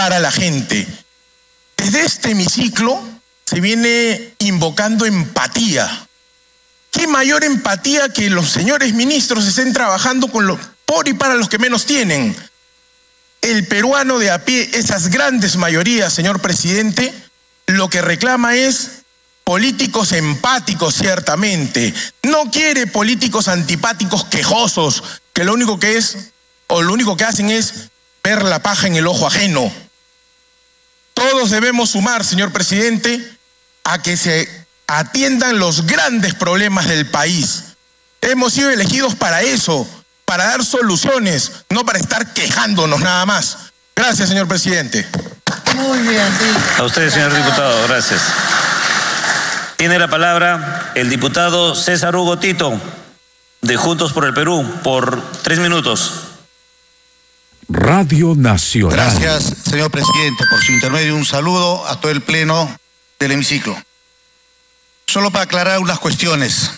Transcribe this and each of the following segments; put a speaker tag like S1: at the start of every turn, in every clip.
S1: para la gente. Desde este hemiciclo se viene invocando empatía. ¿Qué mayor empatía que los señores ministros estén trabajando con los por y para los que menos tienen? El peruano de a pie, esas grandes mayorías, señor presidente, lo que reclama es políticos empáticos, ciertamente. No quiere políticos antipáticos quejosos, que lo único que hacen es ver la paja en el ojo ajeno. Todos debemos sumar, señor presidente, a que se atiendan los grandes problemas del país. Hemos sido elegidos para eso, para dar soluciones, no para estar quejándonos nada más. Gracias, señor presidente.
S2: Muy bien, sí.
S3: A usted, señor diputado, gracias. Tiene la palabra el diputado César Hugo Tito, de Juntos por el Perú, por 3 minutos.
S4: Radio Nacional.
S5: Gracias, señor presidente, por su intermedio. Un saludo a todo el pleno del hemiciclo. Solo para aclarar unas cuestiones.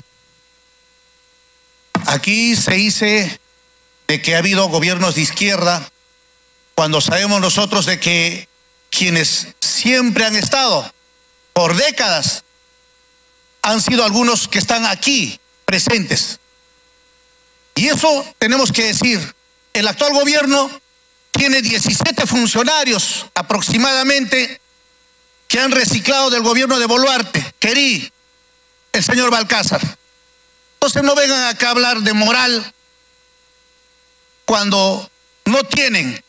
S5: Aquí se dice de que ha habido gobiernos de izquierda, cuando sabemos nosotros de que quienes siempre han estado por décadas han sido algunos que están aquí presentes. Y eso tenemos que decir. El actual gobierno tiene 17 funcionarios aproximadamente que han reciclado del gobierno de Boluarte, Querí, el señor Balcázar. Entonces no vengan acá a hablar de moral cuando no tienen.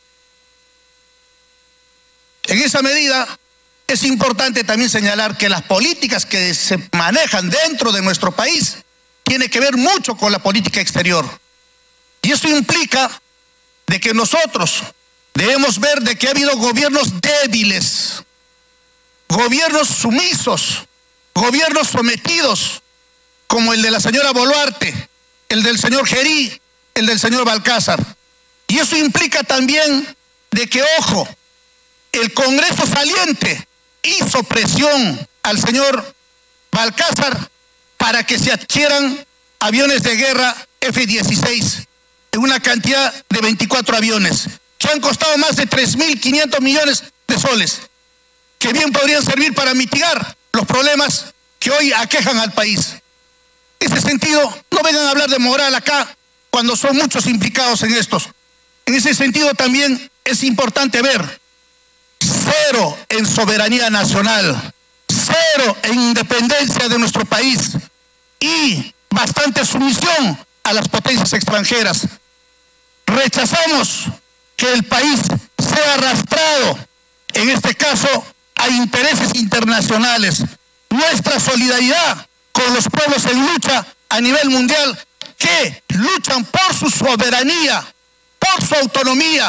S5: En esa medida es importante también señalar que las políticas que se manejan dentro de nuestro país tienen que ver mucho con la política exterior. Y eso implica de que nosotros debemos ver de que ha habido gobiernos débiles, gobiernos sumisos, gobiernos sometidos, como el de la señora Boluarte, el del señor Gerí, el del señor Balcázar. Y eso implica también de que, ojo, el Congreso saliente hizo presión al señor Balcázar para que se adquieran aviones de guerra F-16 en una cantidad de 24 aviones, que han costado más de 3.500 millones de soles, que bien podrían servir para mitigar los problemas que hoy aquejan al país. En ese sentido, no vengan a hablar de moral acá cuando son muchos implicados en estos. En ese sentido también es importante ver cero en soberanía nacional, cero en independencia de nuestro país y bastante sumisión a las potencias extranjeras. Rechazamos que el país sea arrastrado, en este caso, a intereses internacionales. Nuestra solidaridad con los pueblos en lucha a nivel mundial que luchan por su soberanía, por su autonomía.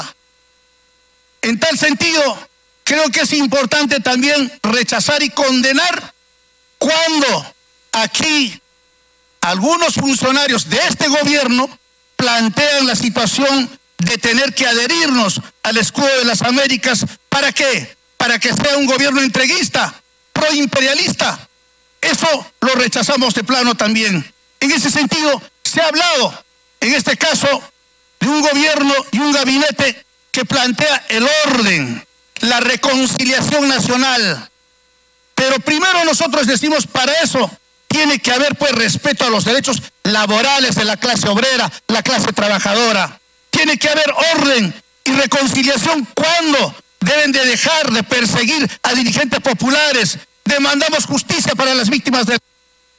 S5: En tal sentido, creo que es importante también rechazar y condenar cuando aquí algunos funcionarios de este gobierno plantean la situación de tener que adherirnos al escudo de las Américas. ¿Para qué? Para que sea un gobierno entreguista, proimperialista. Eso lo rechazamos de plano también. En ese sentido, se ha hablado, en este caso, de un gobierno y un gabinete que plantea el orden, la reconciliación nacional. Pero primero nosotros decimos, para eso tiene que haber pues respeto a los derechos laborales de la clase obrera, la clase trabajadora. Tiene que haber orden y reconciliación cuando deben de dejar de perseguir a dirigentes populares. Demandamos justicia para las víctimas del...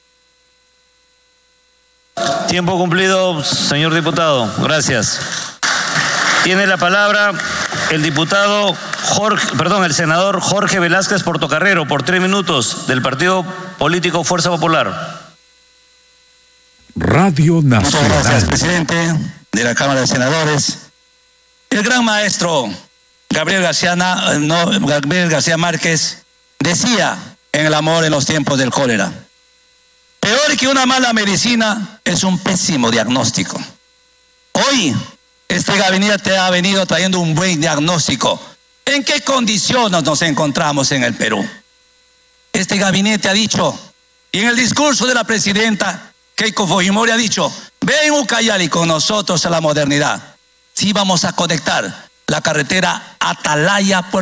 S3: Tiempo cumplido, señor diputado. Gracias. Tiene la palabra el diputado el senador Jorge Velázquez Portocarrero, por 3 minutos, del partido político Fuerza Popular.
S4: Radio Nacional.
S6: Muchas gracias, presidente de la Cámara de Senadores. El gran maestro Gabriel García Márquez decía en El amor en los tiempos del cólera: peor que una mala medicina es un pésimo diagnóstico. Hoy este gabinete ha venido trayendo un buen diagnóstico. ¿En qué condiciones nos encontramos en el Perú? Este gabinete ha dicho, y en el discurso de la presidenta Keiko Fujimori ha dicho: ven Ucayali con nosotros a la modernidad. Sí, vamos a conectar la carretera Atalaya